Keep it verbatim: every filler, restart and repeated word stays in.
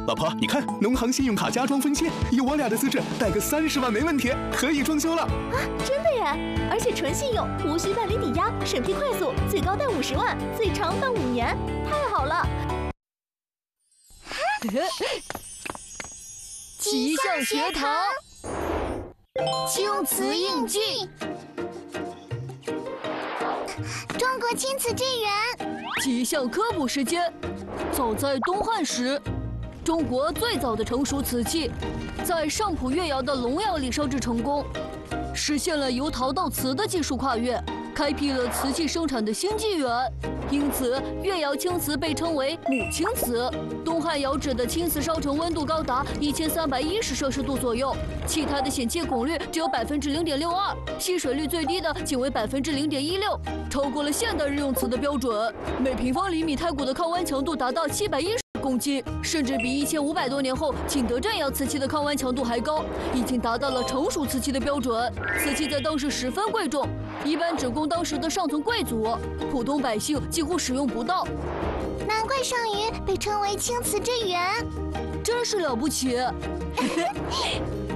老婆，你看，农行信用卡加装分期，以我俩的资质，贷个三十万没问题，可以装修了。 啊，真的耶！而且纯信用，无需办理抵押，审批快速，最高贷五十万，最长办五年，太好了！ 奇象学堂，青瓷印记， 中国青瓷纪元。 奇象科普时间。早在东汉时，中国最早的成熟瓷器，在上浦越窑的龙窑里烧制成功，实现了由陶到瓷的技术跨越，开辟了瓷器生产的新纪元。因此，越窑青瓷被称为母青瓷。东汉窑址的青瓷烧成温度高达一千三百一十摄氏度左右，气态的显气汞率只有百分之零点六二，吸水率最低的仅为百分之零点一六，超过了现代日用瓷的标准。每平方厘米太古的抗剜强度达到七百一十公斤，甚至比一千五百多年后景德镇窑瓷器的抗剜强度还高，已经达到了成熟瓷器的标准。瓷器在当时十分贵重，一般只供当时的上层贵族，普通百姓几乎使用不到。 难怪上虞被称为青瓷之源， 真是了不起。